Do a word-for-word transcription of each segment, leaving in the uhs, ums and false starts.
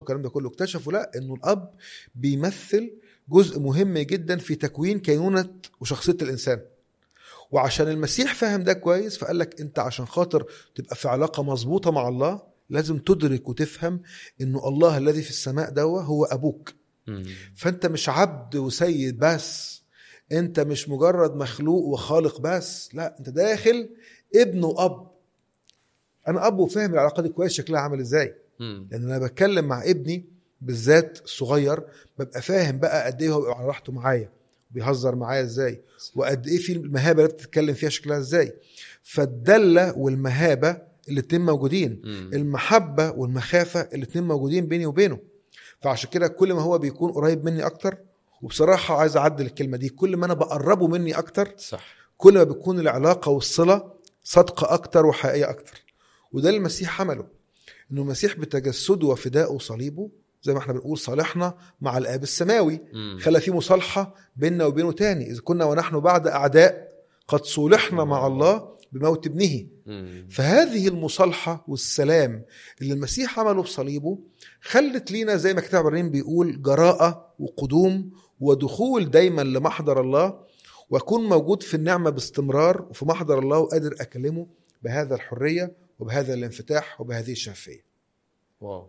الكلام ده كله، اكتشفوا لا انه الاب بيمثل جزء مهم جدا في تكوين كينونة وشخصية الانسان. وعشان المسيح فهم ده كويس فقال لك انت عشان خاطر تبقى في علاقة مظبوطة مع الله لازم تدرك وتفهم انه الله الذي في السماء دوا هو ابوك. فانت مش عبد وسيد بس، انت مش مجرد مخلوق وخالق بس، لا انت داخل ابن واب. انا اب وفاهم العلاقه دي كويس شكلها عامل ازاي، لان انا بتكلم مع ابني بالذات الصغير ببقى فاهم بقى قد ايه هو بيبقى على راحته معايا بيهزر معايا ازاي، وقد ايه في المهابه اللي بتتكلم فيها شكلها ازاي. فالدله والمهابه الاتنين موجودين، المحبه والمخافه الاتنين موجودين بيني وبينه. فعشان كده كل ما هو بيكون قريب مني اكتر، وبصراحه عايز اعدل الكلمه دي، كل ما انا بقربه مني اكتر صح، كل ما بتكون العلاقه والصله صادقه اكتر وحقيقيه اكتر. وده اللي المسيح عمله، انه المسيح بتجسده وفدائه وصليبه زي ما احنا بنقول صالحنا مع الاب السماوي، خلى فيه مصالحه بيننا وبينه تاني. اذا كنا ونحن بعد اعداء قد صولحنا مع الله بموت ابنه. فهذه المصالحه والسلام اللي المسيح عمله بصليبه خلت لينا زي ما كتاب الرحيم بيقول جراءه وقدوم ودخول دايما لمحضر الله، واكون موجود في النعمه باستمرار وفي محضر الله وقادر اكلمه بهذا الحريه وبهذا الانفتاح وبهذه الشفافيه. واو.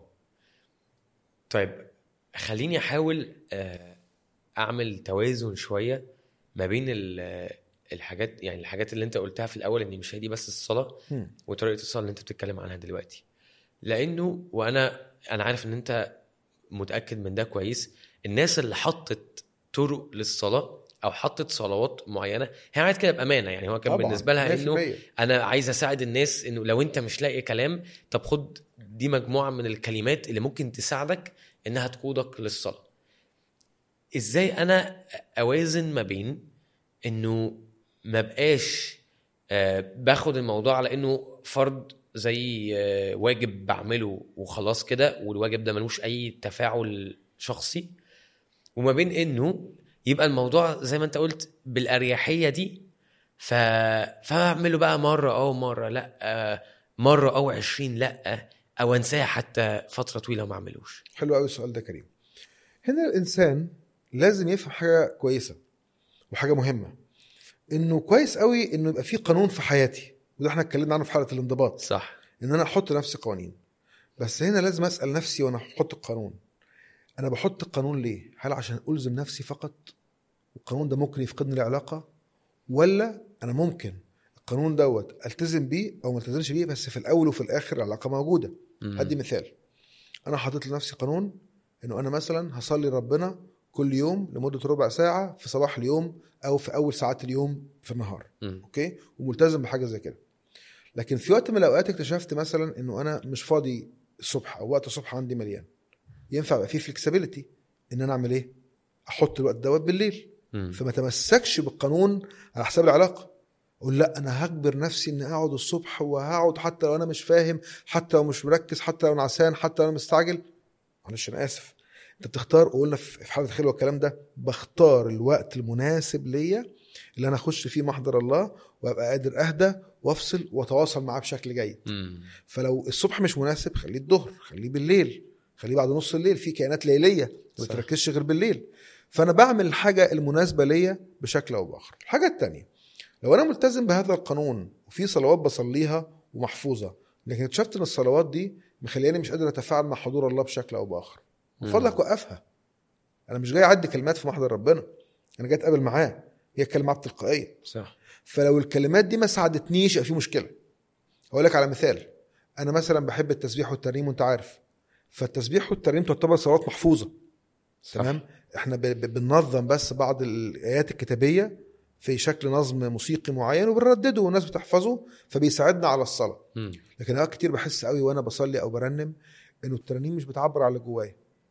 طيب خليني احاول اعمل توازن شويه ما بين الحاجات، يعني الحاجات اللي انت قلتها في الاول ان مش هي دي بس الصلاه وطريقه الصلاه اللي انت بتتكلم عنها دلوقتي، لانه وانا انا عارف ان انت متاكد من ده كويس، الناس اللي حطت طرق للصلاه او حطت صلوات معينه هي عملت كده بامانه. يعني هو كان طبعًا بالنسبه لها انه انا عايز اساعد الناس، انه لو انت مش لاقي كلام طب خد دي مجموعه من الكلمات اللي ممكن تساعدك انها تقودك للصلاه. ازاي انا اوازن ما بين انه ما بقاش آه باخد الموضوع على انه فرض زي آه واجب بعمله وخلاص كده، والواجب ده ملوش اي تفاعل شخصي، وما بين انه يبقى الموضوع زي ما انت قلت بالاريحيه دي، ف فاعمله بقى مره او مره لا، مره او عشرين لا، او انساه حتى فتره طويله وما اعملوش. حلو قوي السؤال ده كريم. هنا الانسان لازم يفهم حاجه كويسه وحاجه مهمه، انه كويس قوي انه يبقى في قانون في حياتي، وده احنا اتكلمنا عنه في حلقه الانضباط. صح، ان انا احط نفسي قوانين، بس هنا لازم اسال نفسي وانا احط القانون، انا بحط القانون ليه؟ هل عشان الزم نفسي فقط والقانون ده ممكن يفقدني العلاقه، ولا انا ممكن القانون دوت التزم بيه او ما التزمش بيه بس في الاول وفي الاخر العلاقه موجوده؟ هدي مثال، انا حاطط لنفسي قانون انه انا مثلا هصلي ربنا كل يوم لمده ربع ساعه في صباح اليوم او في اول ساعات اليوم في النهار. م. اوكي، وملتزم بحاجه زي كده. لكن في وقت من الاوقات اكتشفت مثلا انه انا مش فاضي الصبح او وقت الصبح عندي مليان، ينفع يبقى في فلكسبيليتي ان انا اعمل ايه؟ احط الوقت دوت بالليل. م. فما تمسكش بالقانون على حساب العلاقه، اقول لا انا هجبر نفسي ان اقعد الصبح وهقعد حتى لو انا مش فاهم، حتى لو مش مركز، حتى لو انا عسان، حتى لو انا مستعجل. معلش انا اسف، انت بتختار. قلنا في حاله الخلوه الكلام ده، بختار الوقت المناسب ليا اللي انا اخش فيه محضر الله وابقى قادر اهدى وافصل واتواصل معاه بشكل جيد. م. فلو الصبح مش مناسب خليه الظهر، خليه بالليل، خليه بعد نص الليل، في كائنات ليليه ما بتركزش غير بالليل. فانا بعمل الحاجه المناسبه ليا بشكل او باخر. الحاجه الثانيه، لو انا ملتزم بهذا القانون وفي صلوات بصليها ومحفوظه، لكن اكتشفت ان الصلوات دي مخلياني مش قادر اتفاعل مع حضور الله بشكل او باخر، من فضلك وقفها. انا مش جاي اعدي كلمات في محضر ربنا، انا جاي اتقابل معاه، هي كلمات تلقائيه. صح. فلو الكلمات دي ما ساعدتنيش يبقى في مشكله. اقول لك على مثال، انا مثلا بحب التسبيح والترنيم وانت عارف، فالتسبيح والترنيم تعتبر صلوات محفوظه. صح. تمام، احنا بننظم بس بعض الايات الكتابيه في شكل نظم موسيقي معين وبنردده والناس بتحفظه فبيساعدنا على الصلاه. م. لكن اوقات كتير بحس قوي وانا بصلي او برنم انه الترنيم مش بتعبر على جوايا.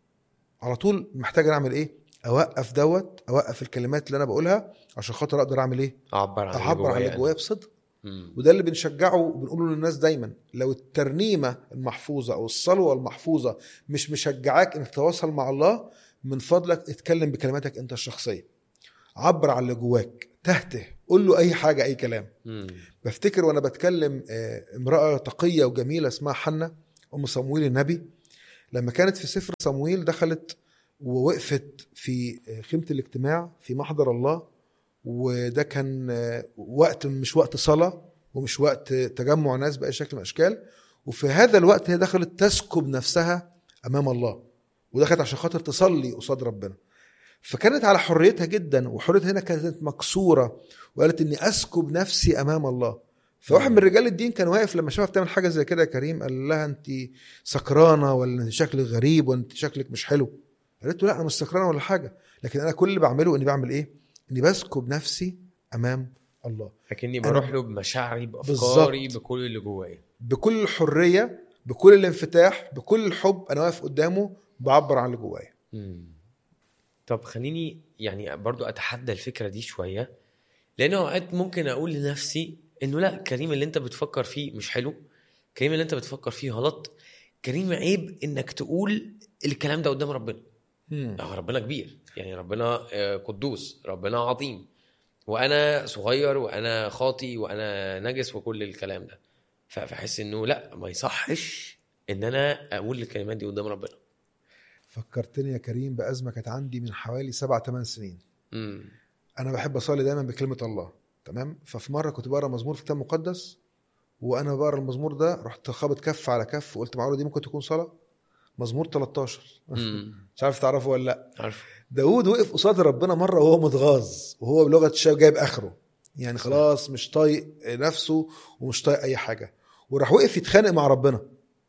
على طول محتاج اعمل ايه؟ اوقف دوت اوقف الكلمات اللي انا بقولها عشان خاطر اقدر اعمل ايه؟ اعبر عن اعبر عن اللي جوايا بصدق. وده اللي بنشجعه وبنقوله للناس دايما، لو الترنيمه المحفوظه او الصلوه المحفوظه مش مشجعاك انك تتواصل مع الله، من فضلك اتكلم بكلماتك انت الشخصيه، عبر عن اللي جواك، تهته، قول له اي حاجه اي كلام. مم. بفتكر وانا بتكلم امراه تقيه وجميله اسمها حنة ام صمويل النبي، لما كانت في سفر صمويل دخلت ووقفت في خيمة الاجتماع في محضر الله، وده كان وقت مش وقت صلاة ومش وقت تجمع ناس بأي شكل من الأشكال، وفي هذا الوقت هي دخلت تسكب نفسها أمام الله، ودخلت عشان خاطر تصلي قصاد ربنا. فكانت على حريتها جدا، وحريتها هنا كانت مكسورة، وقالت إني أسكب نفسي أمام الله. فواحد من رجال الدين كان واقف لما شافها بتعمل حاجة زي كده يا كريم، قال لها أنت سكرانة ولا أنت شكلك غريب ولا أنت شكلك مش حلو؟ قالت له لا، أنا مش سكرانة ولا حاجة، لكن أنا كل اللي بعمله إني بعمل إيه؟ إني بسكب نفسي أمام الله، لكني بروح له بمشاعري بأفكاري بالزبط. بكل اللي جوايا، بكل الحرية، بكل الانفتاح، بكل الحب، أنا واقف قدامه بعبر عن اللي جوايا. طب خليني يعني برضو أتحدى الفكرة دي شوية، لأنه أوقات ممكن أقول لنفسي إنه لا، كريم اللي أنت بتفكر فيه مش حلو، كريم اللي أنت بتفكر فيه غلط، كريم عيب إنك تقول الكلام ده قدام ربنا. مم. ربنا كبير، يعني ربنا قدوس، ربنا عظيم، وأنا صغير وأنا خاطي وأنا نجس وكل الكلام ده. فأحس إنه لا، ما يصحش إن أنا أقول الكلمات دي قدام ربنا. فكرتني يا كريم بأزمة كانت عندي من حوالي سبع ثمان سنين. مم. أنا بحب أصلي دايما بكلمة الله، تمام؟ ففي مرة كنت بقرأ مزمور في كتاب مقدس، وأنا بقرأ المزمور ده رحت خابط كف على كف وقلت معقولة دي ممكن تكون صلاة؟ مزمور ثلاثة عشر مش عارف تعرفه ولا لا؟ عارف. داود وقف قصاد ربنا مرة وهو متغاظ، وهو بلغة الشاب جايب آخره، يعني خلاص مش طايق نفسه ومش طايق أي حاجة، وراح وقف يتخانق مع ربنا.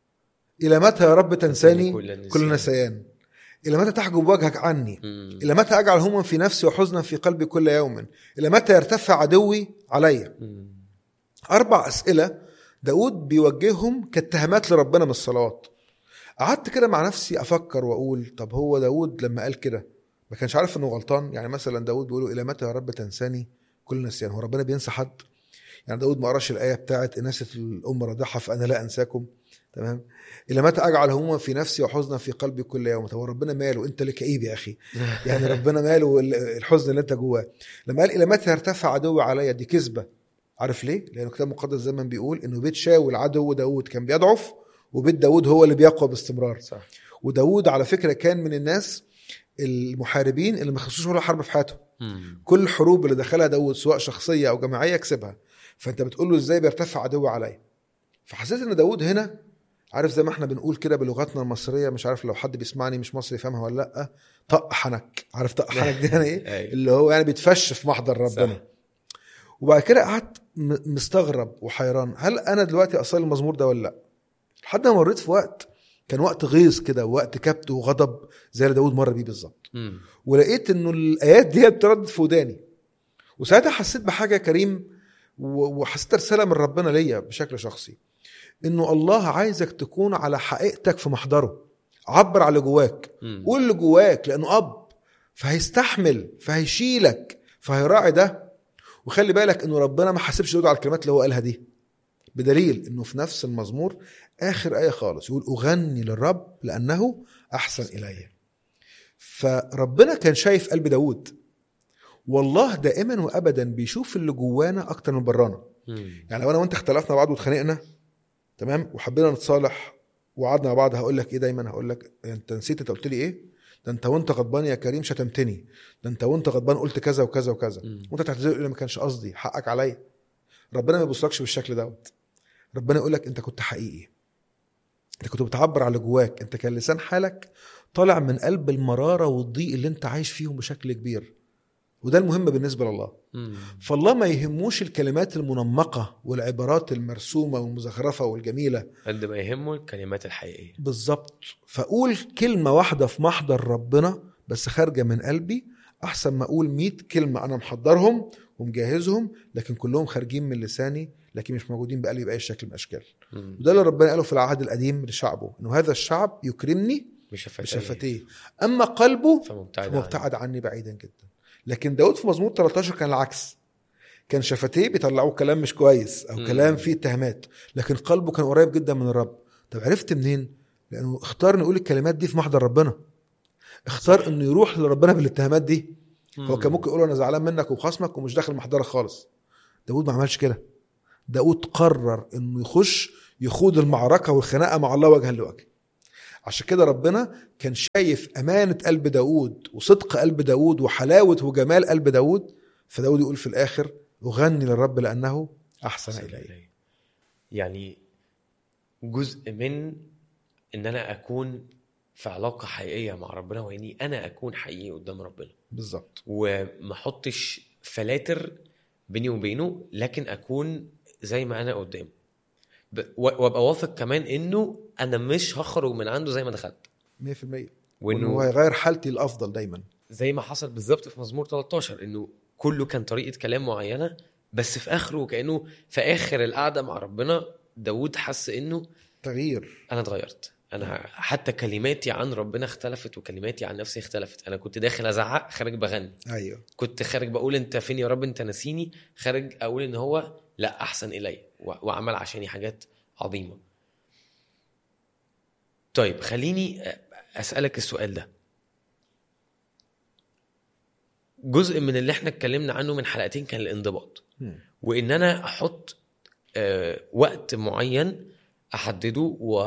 إلى متى يا رب تنساني كل نسيان؟ إلى متى تحجب وجهك عني؟ مم. إلى متى أجعل هما في نفسي وحزنا في قلبي كل يوم؟ إلى متى يرتفع عدوي علي؟ مم. أربع أسئلة داود بيوجههم كاتهامات لربنا من الصلوات. قعدت كده مع نفسي أفكر وأقول طب هو داود لما قال كده ما كانش عارف إنه غلطان؟ يعني مثلا داود بيقوله إلى متى يا رب تنساني كل نسيان، هو ربنا بينسى حد؟ يعني داود ما قراش الآية بتاعت إنست الأم رضعها فأنا لا أنساكم، تمام؟ إلى متى أجعل هموما في نفسي وحزنا في قلبي كل يوم؟ طب ربنا ماله؟ أنت اللي كئيب يا أخي، يعني ربنا ماله الحزن اللي أنت جواه؟ لما قال إلى متى يرتفع عدوي عليا، دي كذبة. عارف ليه؟ لأنه كتاب مقدس زي ما بيقول إنه بيت شاول عدو داود كان بيضعف، وبيت داود هو اللي بيقوى باستمرار. صح. وداود على فكرة كان من الناس المحاربين اللي ما خسروش ولا حرب في حياته. مم. كل الحروب اللي دخلها داود سواء شخصية أو جماعية كسبها. فأنت بتقول له إزاي بيرتفع عدوي عليا؟ فحسيت إن داود هنا، عارف زي ما احنا بنقول كده بلغتنا المصرية، مش عارف لو حد بيسمعني مش مصري يفهمها ولا لأ، طق حنك. عارف طق حنك دي يعني ايه؟ اللي هو يعني بيتفش في محضر ربنا. صح. وبعد كده قعدت مستغرب وحيران، هل انا دلوقتي اصلي المزمور ده ولا لا؟ لحد ما مريت في وقت كان وقت غيظ كده، ووقت كبت وغضب زي اللي داود مر بيه بالظبط، ولقيت انه الايات دي بتردد في وداني، وساعتها حسيت بحاجه كريم، وحسيت رساله من ربنا ليا بشكل شخصي، انه الله عايزك تكون على حقيقتك في محضره. عبر على جواك، قول اللي جواك، لانه اب فهيستحمل، فهيشيلك، فهيراعي ده. وخلي بالك انه ربنا ما حسبش داود على الكلمات اللي هو قالها دي، بدليل انه في نفس المزمور اخر ايه خالص يقول اغني للرب لانه احسن الي. فربنا كان شايف قلب داود، والله دائما وابدا بيشوف اللي جوانا اكتر من برانا. يعني لو انا وانت اختلفنا بعض واتخانقنا، تمام، وحبينا نتصالح وقعدنا مع بعض، هقول لك ايه دايما؟ هقول لك انت نسيت انت قلت لي ايه؟ ده انت وانت غضبان يا كريم شتمتني، ده انت وانت غضبان قلت كذا وكذا وكذا، وانت تعتذر لي ما كانش قصدي، حقك عليا. ربنا ما يبصلكش بالشكل دوت. ربنا يقول لك انت كنت حقيقي، انت كنت بتعبر على جواك، انت كان لسان حالك طالع من قلب المرارة والضيق اللي انت عايش فيهم بشكل كبير، وده المهم بالنسبة لله. مم. فالله ما يهموش الكلمات المنمقة والعبارات المرسومة والمزخرفة والجميلة، قد ما يهمه الكلمات الحقيقية. بالضبط. فأقول كلمة واحدة في محضر ربنا بس خارجة من قلبي، أحسن ما أقول مئة كلمة أنا محضرهم ومجهزهم لكن كلهم خارجين من لساني لكن مش موجودين بقلبي بأي شكل من الأشكال. مم. وده اللي ربنا قاله في العهد القديم لشعبه، إنه هذا الشعب يكرمني بشفتيه أما قلبه فمبتعد, فمبتعد عني. عني بعيدا جدا. لكن داود في مزمور ثلاثة عشر كان العكس، كان شفتيه بيطلعوا كلام مش كويس أو مم. كلام فيه اتهامات، لكن قلبه كان قريب جدا من الرب. طب عرفت منين؟ لأنه اختار نقول الكلمات دي في محضر ربنا، اختار انه يروح لربنا بالاتهامات دي. مم. هو كان ممكن يقول انا زعلان منك وخصمك ومش داخل محضرك خالص. داود ما عملش كده. داود قرر انه يخش يخوض المعركة والخناقة مع الله وجها لوجه. عشان كده ربنا كان شايف أمانة قلب داود وصدق قلب داود وحلاوة وجمال قلب داود، فداود يقول في الآخر أغني للرب لأنه أحسن إلي. يعني جزء من إن أنا أكون في علاقة حقيقية مع ربنا، وإني أنا أكون حقيقي قدام ربنا بالظبط، وما حطش فلاتر بيني وبينه، لكن أكون زي ما أنا قدامه، وابقى واثق كمان إنه أنا مش هخرج من عنده زي ما دخلت مية في المية، وإنه وإنه هيغير حالتي الأفضل دايما، زي ما حصل بالظبط في مزمور ثلاثة عشر، إنه كله كان طريقة كلام معينة، بس في آخره كأنه في آخر القعدة مع ربنا داود حس إنه تغيير، أنا اتغيرت، أنا حتى كلماتي عن ربنا اختلفت وكلماتي عن نفسي اختلفت. أنا كنت داخل أزعق خارج بغني، أيوه، كنت خارج بقول أنت فين يا رب أنت نسيني، خارج أقول إن هو لا أحسن إلي وعمل عشاني حاجات عظيمة. طيب خليني أسألك السؤال ده. جزء من اللي احنا اتكلمنا عنه من حلقتين كان الانضباط، وإن أنا أحط آه وقت معين أحدده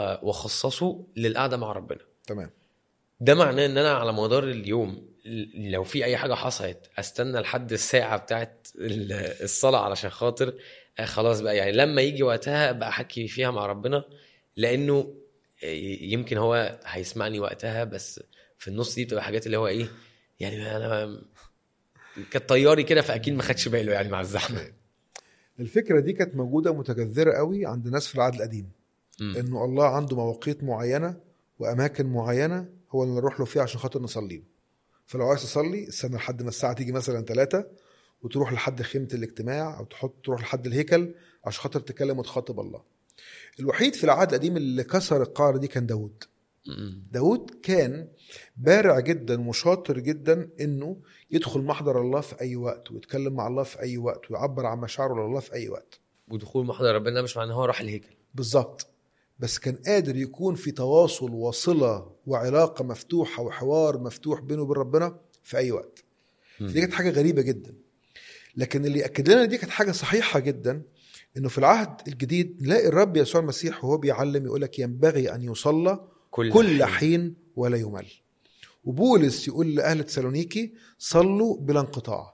وخصصه للقعدة مع ربنا. تمام. ده معناه إن أنا على مدار اليوم لو في أي حاجة حصلت أستنى لحد الساعة بتاعت الصلاة علشان خاطر آه خلاص بقى، يعني لما يجي وقتها بقى أحكي فيها مع ربنا، لأنه يمكن هو هيسمعني وقتها، بس في النص دي بتبقى حاجات اللي هو إيه، يعني أنا كالطياري كده، فأكيد ما خدش باله يعني مع الزحمة. الفكرة دي كانت موجودة متجذرة قوي عند ناس في العهد القديم، م. إنه الله عنده مواقيت معينة وأماكن معينة هو اللي نروح له فيها عشان خاطر نصلي له. فلو عايز تصلي استنى لحد ما الساعة تيجي مثلا ثلاثة وتروح لحد خيمة الاجتماع أو تحط تروح لحد الهيكل عشان خاطر تكلم وتخاطب الله. الوحيد في العهد القديم اللي كسر القاعدة دي كان داود. داود كان بارع جدا وشاطر جدا انه يدخل محضر الله في اي وقت ويتكلم مع الله في اي وقت ويعبر عن مشاعره لله في اي وقت. ودخول محضر ربنا مش معناه هو راح الهيكل بالظبط، بس كان قادر يكون في تواصل وصلة وعلاقة مفتوحة وحوار مفتوح بينه وبين ربنا في اي وقت. دي كانت حاجة غريبة جدا، لكن اللي أكد لنا دي كانت حاجة صحيحة جدا، انه في العهد الجديد نلاقي الرب يسوع المسيح وهو بيعلم يقولك ينبغي ان يصلى كل, كل حين. حين ولا يمل. وبولس يقول لأهل تسالونيكي صلوا بلا انقطاع.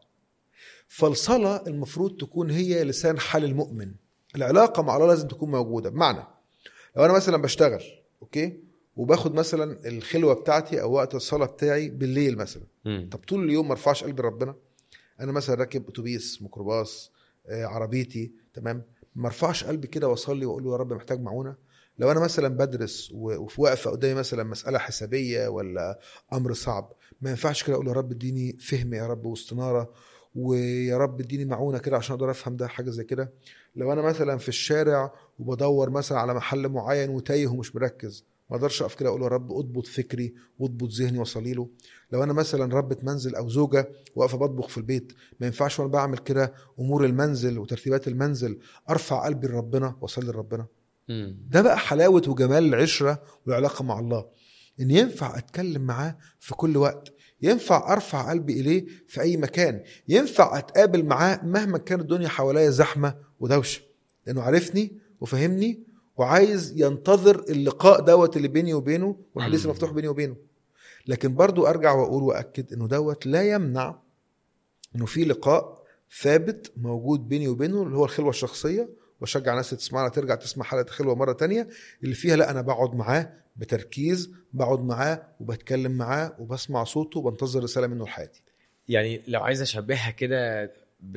فالصلاة المفروض تكون هي لسان حال المؤمن. العلاقة مع الله لازم تكون موجودة. بمعنى لو أنا مثلا بشتغل أوكي وباخد مثلا الخلوة بتاعتي أو وقت الصلاة بتاعي بالليل مثلا، م. طب طول اليوم مرفعش قلبي ربنا. أنا مثلا راكب أتوبيس ميكروباص آه، عربيتي تمام، مرفعش قلبي كده وصلي وأقول له يا رب محتاج معونة. لو أنا مثلا بدرس وفي وقفة قدامي مثلا مسألة حسابية ولا أمر صعب، ما ينفعش كده أقول يا رب اديني فهم يا رب واستنارة ويا رب اديني معونة كده عشان أقدر أفهم ده حاجة زي كده. لو أنا مثلا في الشارع وبدور مثلا على محل معين وتايه ومش مركز، ما اقدرش اقف كده اقول يا رب اضبط فكري واضبط ذهني واصلي له. لو انا مثلا ربة منزل او زوجة واقفه بطبخ في البيت، ما ينفعش وانا بعمل كده امور المنزل وترتيبات المنزل ارفع قلبي لربنا واصلي لربنا. ده بقى حلاوة وجمال العشرة والعلاقة مع الله، ان ينفع اتكلم معاه في كل وقت، ينفع ارفع قلبي اليه في اي مكان، ينفع اتقابل معاه مهما كانت الدنيا حواليا زحمة ودوشة، لانه عارفني وفهمني وعايز ينتظر اللقاء دوت اللي بيني وبينه والحديث مفتوح بيني وبينه. لكن برضو ارجع واقول واكد انه دوت لا يمنع انه في لقاء ثابت موجود بيني وبينه اللي هو الخلوة الشخصية. وشجع ناس تسمعنا ترجع تسمع حلقة الخلوة مرة تانية اللي فيها لا أنا بقعد معاه بتركيز، بقعد معاه وبتكلم معاه وبسمع صوته وبنتظر رسالة منه لحياتي. يعني لو عايز أشبهها كده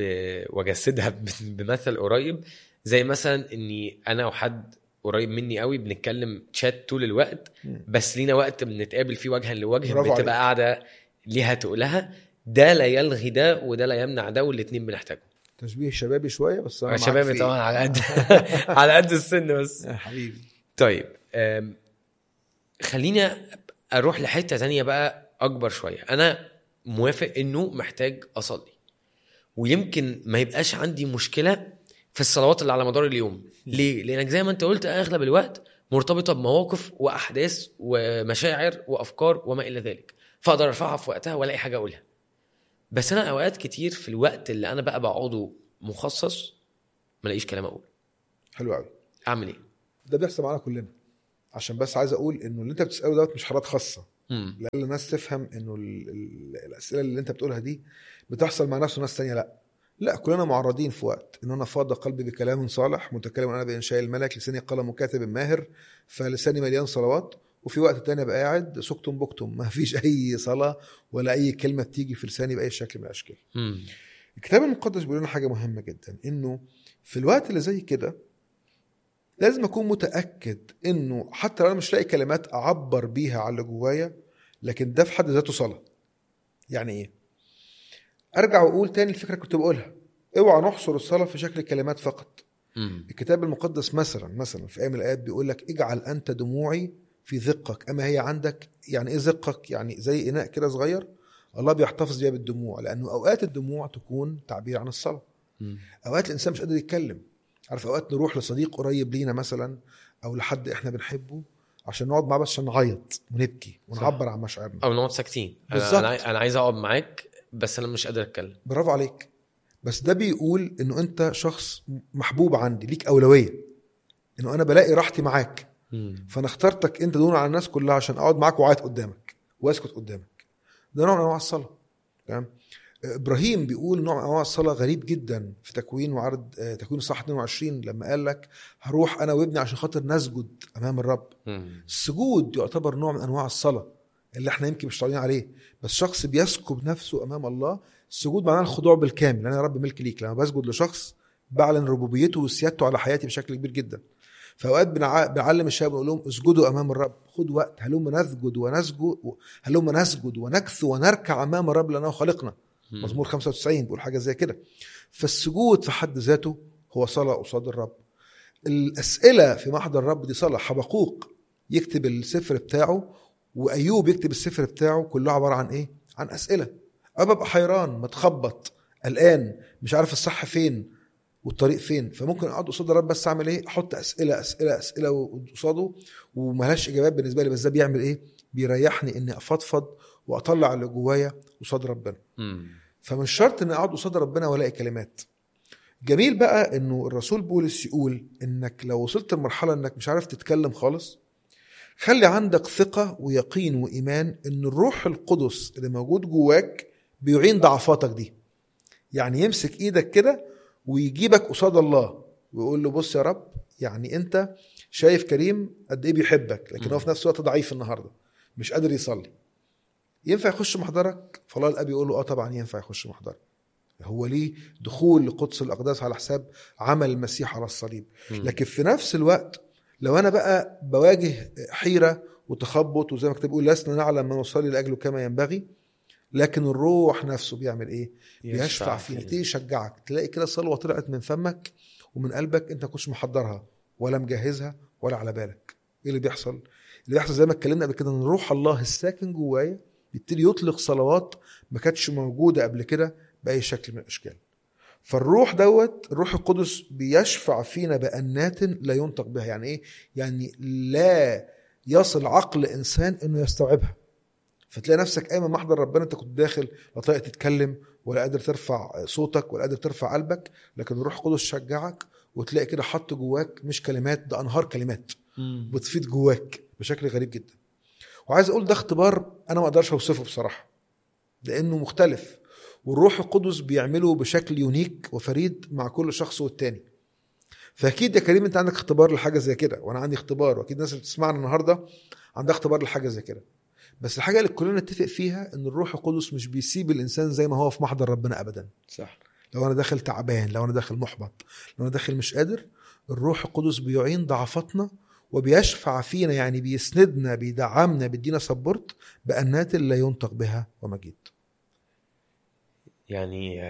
وجسدها بمثل قريب، زي مثلا إني أنا وحد قريب مني قوي بنتكلم تشات طول الوقت، بس لينا وقت بنتقابل فيه وجها لوجه بتبقى قاعدة ليها تقولها. ده لا يلغي ده وده لا يمنع ده، والاتنين بنحتاجه. تشبيه شبابي شوية بس أنا شبابي طبعا على قد على قد السن بس يا حبيبي. طيب خليني أروح لحتة تانية بقى أكبر شوية. أنا موافق إنه محتاج أصلي، ويمكن ما يبقاش عندي مشكلة في الصلوات اللي على مدار اليوم. ليه؟ لأنك زي ما أنت قلت أغلب الوقت مرتبطة بمواقف وأحداث ومشاعر وأفكار وما إلى ذلك، فأقدر أرفعها في وقتها ولا أي حاجة أقولها. بس أنا أوقات كتير في الوقت اللي أنا بقى بقعده مخصص ما لاقيش كلام أقول. حلو قوي. أعمل إيه؟ ده بيحصل معنا كلنا. عشان بس عايز اقول انه اللي انت بتساله دوت مش حالات خاصه، مم. لان الناس تفهم انه ال- ال- الاسئله اللي انت بتقولها دي بتحصل مع ناس وناس تانية. لا لا، كلنا معرضين في وقت ان انا فاض قلبي بكلام صالح، متكلم انا بانشاء الملك، لساني قلم كاتب ماهر، فلساني مليان صلوات. وفي وقت تاني بقى قاعد سكتم بكتم، ما فيش اي صلاه ولا اي كلمه بتيجي في لساني باي شكل من الاشكال. مم. الكتاب المقدس بيقول لنا حاجه مهمه جدا، انه في الوقت اللي زي كده لازم اكون متاكد انه حتى لو انا مش لاقي كلمات اعبر بيها على اللي جوايا، لكن ده في حد ذاته صلاه. يعني ايه؟ ارجع واقول تاني الفكره كنت بقولها، اوعى نحصر الصلاه في شكل كلمات فقط. مم. الكتاب المقدس مثلا مثلا في ايه من الايات بيقول لك اجعل انت دموعي في ذقك اما هي عندك. يعني ايه ذقك؟ يعني زي اناء كده صغير الله بيحتفظ بيها بالدموع، لانه اوقات الدموع تكون تعبير عن الصلاه. مم. اوقات الانسان مش قادر يتكلم، عارف، اوقات نروح لصديق قريب لينا مثلا او لحد احنا بنحبه عشان نقعد معاه بس عشان نعيط ونبكي ونعبر عن مشاعرنا، او نقعد ساكتين. انا بالظبط. انا انا عايز اقعد معاك بس انا مش قادر اتكلم. برافو عليك. بس ده بيقول انه انت شخص محبوب عندي، ليك اولويه، انه انا بلاقي راحتي معاك، مم. فانا اخترتك انت دون على الناس كلها عشان اقعد معاك وعيط قدامك واسكت قدامك. ده نوع من انواع الصلاه. تمام. ابراهيم بيقول نوع من انواع الصلاه غريب جدا في تكوين وعرض تكوين الصح اثنين وعشرين لما قال لك هروح انا وابني عشان خاطر نسجد امام الرب. مم. السجود يعتبر نوع من انواع الصلاه اللي احنا يمكن مش طالعين عليه، بس شخص بيسكب نفسه امام الله. السجود معناه الخضوع بالكامل، انا يا رب ملك ليك. لما بسجد لشخص بعلن ربوبيته وسيادته على حياتي بشكل كبير جدا. فاوقات بنع... بنعلم الشباب ونقول لهم اسجدوا امام الرب، خد وقت، هلوم نسجد ونسجد هلوم نسجد ونكثو ونركع امام الرب لانه خلقنا. مم. مزمور خمسة وتسعين بيقول حاجه زي كده. فالسجود في حد ذاته هو صلاه قصاد الرب. الاسئله في محضر الرب دي صلاه. حبقوق يكتب السفر بتاعه وايوب يكتب السفر بتاعه، كله عباره عن ايه؟ عن اسئله. انا ببقى حيران، متخبط، قلقان، مش عارف الصح فين والطريق فين، فممكن اقعد قصاد الرب بس اعمل ايه؟ احط اسئله اسئله اسئله قصاده وملهاش اجابات بالنسبه لي، بس ده بيعمل ايه؟ بيريحني اني افضفض واطلع اللي جوايا قصاد ربنا. مم. فمش شرط اني اقعد قصاد ربنا والاقي كلمات. جميل بقى انه الرسول بولس يقول انك لو وصلت لمرحله انك مش عارف تتكلم خالص، خلي عندك ثقه ويقين وايمان ان الروح القدس اللي موجود جواك بيعين ضعفاتك دي. يعني يمسك ايدك كده ويجيبك قصاد الله ويقول له بص يا رب، يعني انت شايف كريم قد ايه بيحبك، لكن هو في نفس الوقت ضعيف النهارده مش قادر يصلي. ينفع يخش محضرك؟ فالله الاب يقول له اه طبعا ينفع يخش محضرك. هو ليه دخول لقدس الاقداس على حساب عمل المسيح على الصليب. مم. لكن في نفس الوقت لو انا بقى بواجه حيره وتخبط وزي ما كتب بيقول لسنا نعلم ما نصلي لاجله كما ينبغي، لكن الروح نفسه بيعمل ايه؟ بيشفع فينا. تيجي يشجعك، تلاقي كده صلوه طلعت من فمك ومن قلبك انت كنتش محضرها ولا مجهزها ولا على بالك. ايه اللي بيحصل؟ اللي بيحصل زي ما اتكلمنا قبل كده ان روح الله الساكن جوايا بيبتدي يطلق صلوات ما كانتش موجوده قبل كده باي شكل من الاشكال. فالروح دوت الروح القدس بيشفع فينا بأنات لا ينطق بها. يعني ايه؟ يعني لا يصل عقل انسان انه يستوعبها. فتلاقي نفسك قايم محضر ربنا انت كنت داخل لا طايق تتكلم ولا قادر ترفع صوتك ولا قادر ترفع قلبك، لكن الروح القدس شجعك وتلاقي كده حط جواك مش كلمات، ده انهار كلمات مم. بتفيد جواك بشكل غريب جدا. وعايز اقول ده اختبار انا ما اقدرش اوصفه بصراحه لانه مختلف، والروح القدس بيعمله بشكل يونيك وفريد مع كل شخص والتاني. فاكيد يا كريم انت عندك اختبار لحاجه زي كده وانا عندي اختبار، واكيد الناس اللي بتسمعنا النهارده عندها اختبار لحاجه زي كده. بس الحاجه اللي كلنا نتفق فيها ان الروح القدس مش بيسيب الانسان زي ما هو في محضر ربنا ابدا. صح. لو انا داخل تعبان، لو انا داخل محبط، لو انا داخل مش قادر، الروح القدس بيعين ضعفاتنا وبيشفع فينا، يعني بيسندنا، بيدعمنا، بيدينا سبورت بأنات لا ينطق بها ومجيد. يعني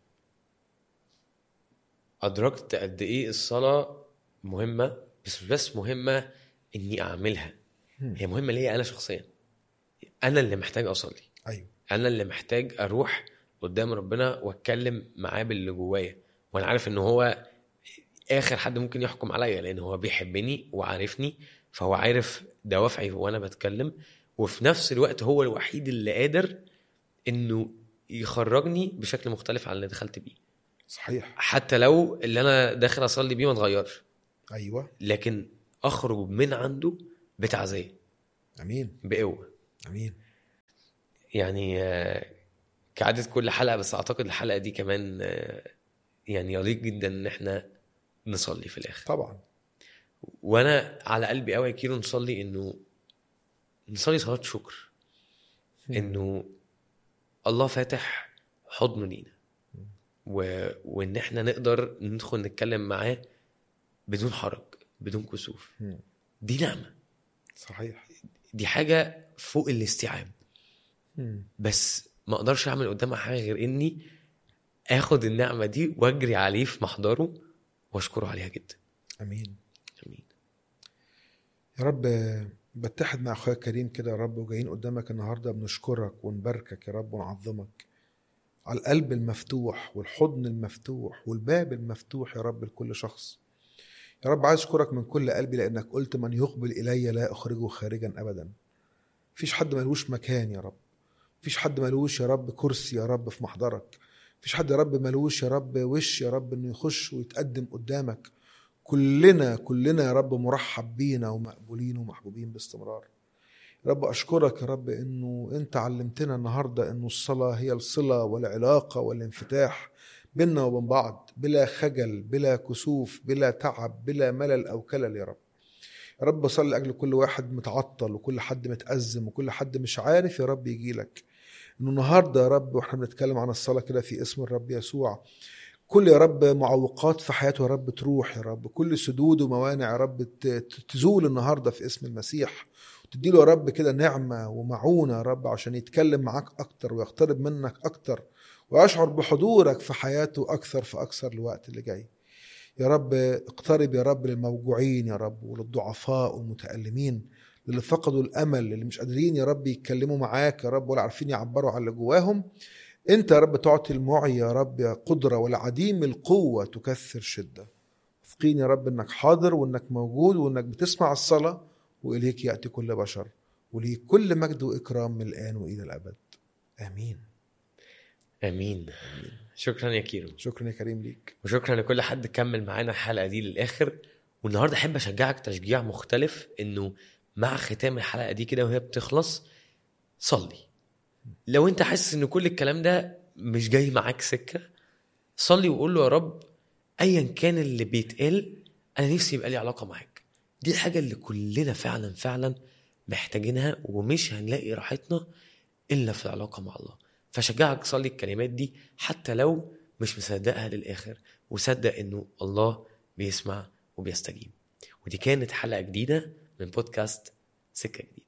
أدركت قد إيه الصلاة مهمة، بس مش بس مهمة إني أعملها، هي مهمة ليا أنا شخصيا. أنا اللي محتاج أصلي. أيوة. أنا اللي محتاج أروح قدام ربنا وأتكلم معاه باللي جوايا، وأنا عارف إنه هو آخر حد ممكن يحكم عليا، لأنه هو بيحبني وعارفني، فهو عارف دوافعي وأنا بتكلم، وفي نفس الوقت هو الوحيد اللي قادر إنه يخرجني بشكل مختلف عن اللي دخلت بيه. صحيح. حتى لو اللي أنا داخل أصلي بيه ما اتغيرش. أيوة. لكن أخرج من عنده بتعزية، امين بقوة. امين. يعني آه، كعادة كل حلقة، بس اعتقد الحلقة دي كمان آه، يعني يليق جدا ان احنا نصلي في الاخر. طبعا. وانا على قلبي قوي يا كيرو نصلي انه نصلي صلاة شكر انه الله فاتح حضنه لينا، و... وان احنا نقدر ندخل نتكلم معاه بدون حرج بدون كسوف. مم. دي نعمة، صحيح. دي حاجة فوق الاستيعاب. مم. بس ما اقدرش اعمل قدامها حاجة غير اني اخد النعمة دي واجري عليه في محضره واشكره عليها جدا. امين امين. يا رب. بتحد مع اخويا كريم كده يا رب، وجايين قدامك النهارده بنشكرك ونباركك يا رب ونعظمك على القلب المفتوح والحضن المفتوح والباب المفتوح يا رب لكل شخص. يا رب عايز اشكرك من كل قلبي لانك قلت من يقبل الي لا اخرجه خارجا ابدا. مفيش حد ملوش مكان يا رب، مفيش حد ملوش يا رب كرسي يا رب في محضرك، مفيش حد يا رب ملوش يا رب وش يا رب انه يخش ويتقدم قدامك. كلنا كلنا يا رب مرحب بينا ومقبولين ومحبوبين باستمرار. يا رب أشكرك يا رب إنه أنت علمتنا النهاردة إنه الصلاة هي الصلة والعلاقة والانفتاح بيننا وبين بعض، بلا خجل بلا كسوف بلا تعب بلا ملل أو كلل. يا رب يا رب صلي لأجل كل واحد متعطل وكل حد متأزم وكل حد مش عارف يا رب يجي لك، إنه النهاردة يا رب وإحنا بنتكلم عن الصلاة كده في اسم الرب يسوع، كل يا رب معوقات في حياته يا رب تروح، يا رب كل سدود وموانع يا رب تزول النهاردة في اسم المسيح، تديله يا رب كده نعمة ومعونة يا رب عشان يتكلم معاك أكتر ويقترب منك أكتر ويشعر بحضورك في حياته أكثر فأكثر الوقت اللي جاي. يا رب اقترب يا رب للموجوعين يا رب وللضعفاء والمتألمين، للي فقدوا الأمل، اللي مش قادرين يا رب يتكلموا معاك يا رب ولا عارفين يعبروا عن اللي جواهم. انت يا رب تعطي المعي يا رب يا قدرة، والعديم القوة تكثر شدة. واثقين يا رب انك حاضر وانك موجود وانك بتسمع الصلاة، وإليك يأتي كل بشر، وليك كل مجد وإكرام من الآن وإلى الأبد. آمين امين. شكرا يا كيرو. شكرا يا كريم ليك، وشكرا لكل حد كمل معانا الحلقة دي للآخر. والنهاردة أحب أشجعك تشجيع مختلف، إنه مع ختام الحلقة دي كده وهي بتخلص صلي. لو أنت حاسس إن كل الكلام ده مش جاي معاك سكة، صلي وقول له يا رب أيا كان اللي بيتقال أنا نفسي يبقى لي علاقة معاك. دي الحاجة اللي كلنا فعلا فعلا محتاجينها، ومش هنلاقي راحتنا إلا في العلاقة مع الله. فشجعك صلي الكلمات دي حتى لو مش مصدقها للآخر، وصدق إنه الله بيسمع وبيستجيب. ودي كانت حلقة جديدة من بودكاست سكة جديدة.